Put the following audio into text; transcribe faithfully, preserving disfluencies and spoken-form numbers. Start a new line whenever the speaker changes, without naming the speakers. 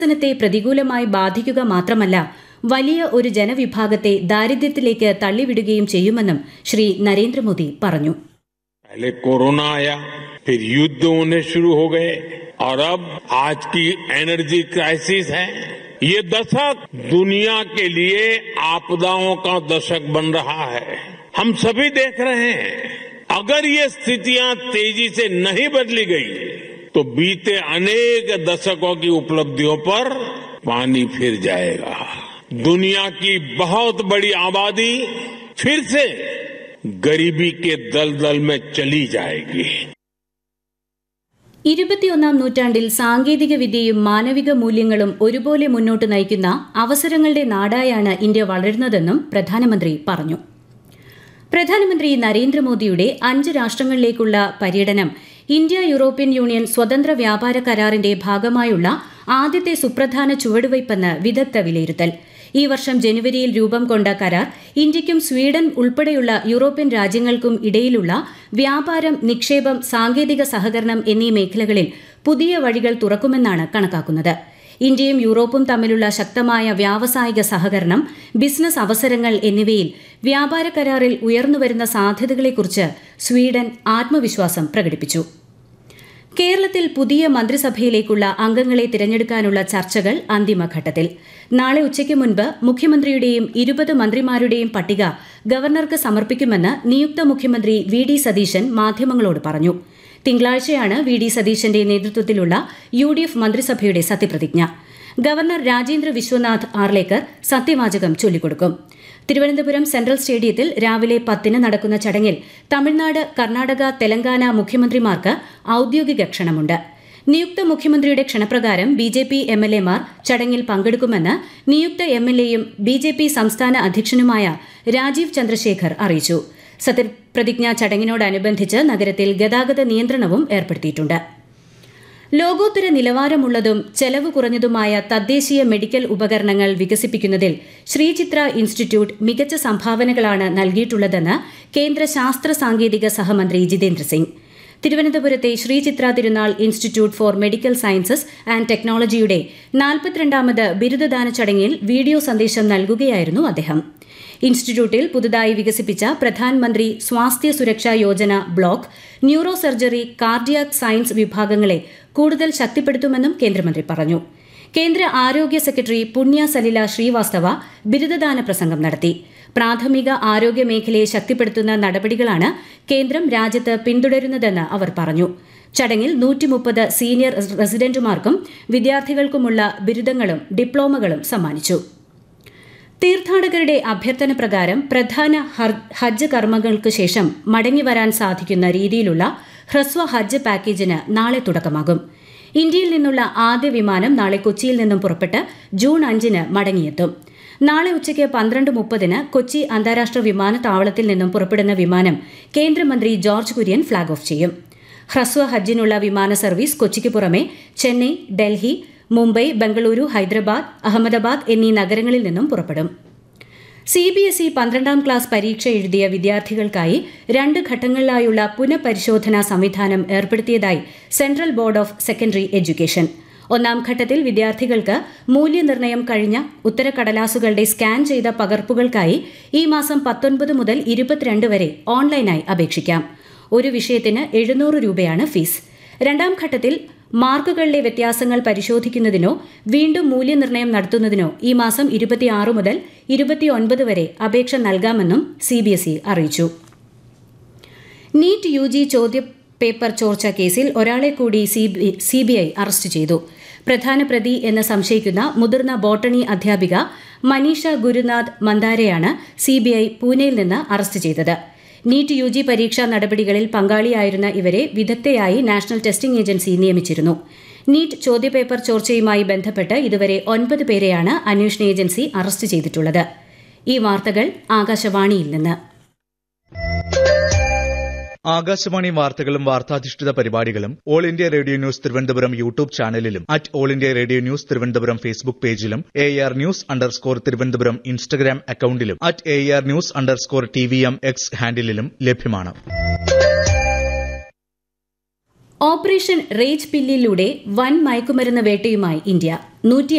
വികസനത്തെ പ്രതികൂലമായി ബാധിക്കുക മാത്രമല്ല വലിയ ഒരു ജനവിഭാഗത്തെ ദാരിദ്ര്യത്തിലേക്ക് തള്ളിവിടുകയും ചെയ്യുമെന്നും ശ്രീ നരേന്ദ്രമോദി പറഞ്ഞു.
पहले कोरोना आया, फिर युद्ध होने शुरू हो गए और अब आज की एनर्जी क्राइसिस है. ये दशक दुनिया के लिए आपदाओं का दशक बन रहा है. हम सभी देख रहे हैं, अगर ये स्थितियां तेजी से नहीं बदली गई तो बीते अनेक दशकों की उपलब्धियों पर पानी फिर जाएगा. दुनिया की बहुत बड़ी आबादी फिर से गरीबी के दलदल में चली जाएगी.
ഇരുപത്തിയൊന്നാം നൂറ്റാണ്ടിൽ സാങ്കേതിക വിദ്യയും മാനവിക മൂല്യങ്ങളും ഒരുപോലെ മുന്നോട്ട് നയിക്കുന്ന അവസരങ്ങളുടെ നാടായാണ് ഇന്ത്യ വളരുന്നതെന്നും പ്രധാനമന്ത്രി പറഞ്ഞു. പ്രധാനമന്ത്രി നരേന്ദ്രമോദിയുടെ അഞ്ച് രാഷ്ട്രങ്ങളിലേക്കുള്ള പര്യടനം ഇന്ത്യ യൂറോപ്യൻ യൂണിയൻ സ്വതന്ത്ര വ്യാപാര കരാറിന്റെ ഭാഗമായുള്ള ആദ്യത്തെ സുപ്രധാന ചുവടുവയ്പ്പെന്ന് വിദഗ്ധ വിലയിരുത്തൽ. ഈ വർഷം ജനുവരിയിൽ രൂപം കൊണ്ട കരാർ ഇന്ത്യയ്ക്കും സ്വീഡൻ ഉൾപ്പെടെയുള്ള യൂറോപ്യൻ രാജ്യങ്ങൾക്കും ഇടയിലുള്ള വ്യാപാരം, നിക്ഷേപം, സാങ്കേതിക സഹകരണം എന്നീ മേഖലകളിൽ പുതിയ വഴികൾ തുറക്കുമെന്നാണ് കണക്കാക്കുന്നത്. ഇന്ത്യയും യൂറോപ്പും തമ്മിലുള്ള ശക്തമായ വ്യാവസായിക സഹകരണം, ബിസിനസ് അവസരങ്ങൾ എന്നിവയിൽ വ്യാപാര കരാറിൽ ഉയർന്നുവരുന്ന സാധ്യതകളെക്കുറിച്ച് സ്വീഡൻ ആത്മവിശ്വാസം പ്രകടിപ്പിച്ചു. കേരളത്തിൽ പുതിയ മന്ത്രിസഭയിലേക്കുള്ള അംഗങ്ങളെ തിരഞ്ഞെടുക്കാനുള്ള ചർച്ചകൾ അന്തിമഘട്ടത്തിൽ. നാളെ ഉച്ചയ്ക്ക് മുൻപ് മുഖ്യമന്ത്രിയുടെയും ഇരുപത് മന്ത്രിമാരുടെയും പട്ടിക ഗവർണർക്ക് സമർപ്പിക്കുമെന്ന് നിയുക്ത മുഖ്യമന്ത്രി വി ഡി സതീശൻ മാധ്യമങ്ങളോട് പറഞ്ഞു. തിങ്കളാഴ്ചയാണ് വി ഡി സതീശന്റെ നേതൃത്വത്തിലുള്ള യു ഡി എഫ് മന്ത്രിസഭയുടെ സത്യപ്രതിജ്ഞ. ഗവർണർ രാജേന്ദ്ര വിശ്വനാഥ് ആർലേക്കർ സത്യവാചകം ചൊല്ലിക്കൊടുക്കും. തിരുവനന്തപുരം സെൻട്രൽ സ്റ്റേഡിയത്തിൽ രാവിലെ പത്തിന് നടക്കുന്ന ചടങ്ങിൽ തമിഴ്നാട്, കർണാടക, തെലങ്കാന മുഖ്യമന്ത്രിമാർക്ക് ഔദ്യോഗിക ക്ഷണമുണ്ട്. നിയുക്ത മുഖ്യമന്ത്രിയുടെ ക്ഷണപ്രകാരം B J P M L എമാർ ചടങ്ങിൽ പങ്കെടുക്കുമെന്ന് നിയുക്ത എം എൽ എയും ബി ജെ പി സംസ്ഥാന അധ്യക്ഷനുമായ രാജീവ് ചന്ദ്രശേഖർ അറിയിച്ചു. സത്യപ്രതിജ്ഞാ ചടങ്ങിനോടനുബന്ധിച്ച് നഗരത്തിൽ ഗതാഗത നിയന്ത്രണവും ഏർപ്പെടുത്തിയിട്ടുണ്ട്. ലോകോത്തര നിലവാരമുള്ളതും ചെലവ് കുറഞ്ഞതുമായ തദ്ദേശീയ മെഡിക്കൽ ഉപകരണങ്ങൾ വികസിപ്പിക്കുന്നതിൽ ശ്രീചിത്ര ഇൻസ്റ്റിറ്റ്യൂട്ട് മികച്ച സംഭാവനകളാണ് നൽകിയിട്ടുള്ളതെന്ന് കേന്ദ്ര ശാസ്ത്ര സാങ്കേതിക സഹമന്ത്രി ജിതേന്ദ്ര സിംഗ്. തിരുവനന്തപുരത്തെ ശ്രീചിത്ര തിരുനാൾ institute four medical sciences and ടെക്നോളജിയുടെ നാൽപ്പത്തിരണ്ടാമത് ബിരുദദാന ചടങ്ങിൽ വീഡിയോ സന്ദേശം നൽകുകയായിരുന്നു അദ്ദേഹം. ഇൻസ്റ്റിറ്റ്യൂട്ടിൽ പുതുതായി വികസിപ്പിച്ച പ്രധാൻമന്ത്രി സ്വാസ്ഥ്യ സുരക്ഷാ Yojana block, neuro surgery, cardiac science വിഭാഗങ്ങളെ കൂടുതൽ ശക്തിപ്പെടുത്തുമെന്നും കേന്ദ്രമന്ത്രി പറഞ്ഞു. കേന്ദ്ര ആരോഗ്യ സെക്രട്ടറി പുണ്യ സലില ശ്രീവാസ്തവ ബിരുദദാന പ്രസംഗം നടത്തി. പ്രാഥമിക ആരോഗ്യ മേഖലയെ ശക്തിപ്പെടുത്തുന്ന നടപടികളാണ് കേന്ദ്രം രാജ്യത്ത് പിന്തുടരുന്നതെന്ന് അവർ പറഞ്ഞു. ചടങ്ങിൽ നൂറ്റി മുപ്പത് സീനിയർ റെസിഡന്റുമാർക്കും വിദ്യാർത്ഥികൾക്കുമുള്ള ബിരുദങ്ങളും ഡിപ്ലോമകളും സമ്മാനിച്ചു. തീർത്ഥാടകരുടെ അഭ്യർത്ഥന പ്രകാരം പ്രധാന ഹജ്ജ് കർമ്മങ്ങൾക്ക് ശേഷം മടങ്ങിവരാൻ സാധിക്കുന്ന രീതിയിലുള്ള ഹ്രസ്വ ഹജ്ജ് പാക്കേജിന് നാളെ തുടക്കമാകും. ഇന്ത്യയിൽ നിന്നുള്ള ആദ്യ വിമാനം നാളെ കൊച്ചിയിൽ നിന്നും പുറപ്പെട്ട് ജൂൺ അഞ്ചിന് മടങ്ങിയെത്തും. നാളെ ഉച്ചയ്ക്ക് പന്ത്രണ്ട് മുപ്പതിന് കൊച്ചി അന്താരാഷ്ട്ര വിമാനത്താവളത്തിൽ നിന്നും പുറപ്പെടുന്ന വിമാനം കേന്ദ്രമന്ത്രി ജോർജ് കുര്യൻ ഫ്ളാഗ് ഓഫ് ചെയ്യും. ഹ്രസ്വ ഹജ്ജിനുള്ള വിമാന സർവീസ് കൊച്ചിക്ക് പുറമെ ചെന്നൈ, ഡൽഹി, മുംബൈ, ബംഗളൂരു, ഹൈദരാബാദ്, അഹമ്മദാബാദ് എന്നീ നഗരങ്ങളിൽ നിന്നും പുറപ്പെടും. സി ബി എസ് ഇ പന്ത്രണ്ടാം ക്ലാസ് പരീക്ഷ എഴുതിയ വിദ്യാർത്ഥികൾക്കായി രണ്ട് ഘട്ടങ്ങളിലായുള്ള പുനഃപരിശോധനാ സംവിധാനം ഏർപ്പെടുത്തിയതായി central board of secondary education. ഒന്നാം ഘട്ടത്തിൽ വിദ്യാർത്ഥികൾക്ക് മൂല്യനിർണ്ണയം കഴിഞ്ഞ ഉത്തരക്കടലാസുകളുടെ സ്കാൻ ചെയ്ത പകർപ്പുകൾക്കായി ഈ മാസം പത്തൊൻപത് മുതൽ ഇരുപത്തിരണ്ട് വരെ ഓൺലൈനായി അപേക്ഷിക്കാം. ഒരു വിഷയത്തിന് എഴുന്നൂറ് രൂപയാണ് ഫീസ്. രണ്ടാം ഘട്ടത്തിൽ മാർക്കുകളിലെ വ്യത്യാസങ്ങൾ പരിശോധിക്കുന്നതിനോ വീണ്ടും മൂല്യനിർണ്ണയം നടത്തുന്നതിനോ ഈ മാസം ഇരുപത്തിയാറ് മുതൽ ഇരുപത്തിയൊൻപത് വരെ അപേക്ഷ നൽകാമെന്നും സി ബി എസ് ഇ അറിയിച്ചു. നീറ്റ് യു ജി ചോദ്യപേപ്പർ ചോർച്ച കേസിൽ ഒരാളെ കൂടി സി ബി ഐ അറസ്റ്റ് ചെയ്തു. പ്രധാന പ്രതി എന്ന് സംശയിക്കുന്ന മുതിർന്ന ബോട്ടണി അധ്യാപിക Manisha Gurunath മന്ദാരെയാണ് C B I പൂനെയിൽ നിന്ന് അറസ്റ്റ് ചെയ്തത്. നീറ്റ് യു ജി പരീക്ഷാ നടപടികളിൽ പങ്കാളിയായിരുന്ന ഇവരെ വിദഗ്ധയായി നാഷണൽ ടെസ്റ്റിംഗ് ഏജൻസി നിയമിച്ചിരുന്നു. നീറ്റ് ചോദ്യപേപ്പർ ചോർച്ചയുമായി ബന്ധപ്പെട്ട് ഇതുവരെ ഒൻപത് പേരെയാണ് അന്വേഷണ ഏജൻസി അറസ്റ്റ് ചെയ്തിട്ടുള്ളത്. ഈ വാർത്തകൾ ആകാശവാണിയിൽ നിന്ന്.
ആകാശവാണി വാർത്തകളും വാർത്താധിഷ്ഠിത പരിപാടികളും all India radio news Thiruvananthapuram YouTube ചാനലിലും at all India radio news Thiruvananthapuram Facebook പേജിലും A R news underscore Thiruvananthapuram Instagram അക്കൌണ്ടിലും at A R news underscore T V M X ഹാൻഡിലും ലഭ്യമാണ്.
ഓപ്പറേഷൻ റേജ് പില്ലിലൂടെ വൻ മയക്കുമരുന്ന് വേട്ടയുമായി ഇന്ത്യ. നൂറ്റി